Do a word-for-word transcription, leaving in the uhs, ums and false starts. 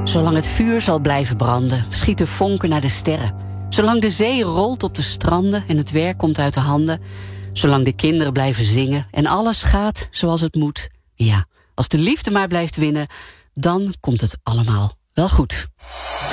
Zolang het vuur zal blijven branden, schieten vonken naar de sterren. Zolang de zee rolt op de stranden en het werk komt uit de handen. Zolang de kinderen blijven zingen en alles gaat zoals het moet. Ja, als de liefde maar blijft winnen, dan komt het allemaal wel goed.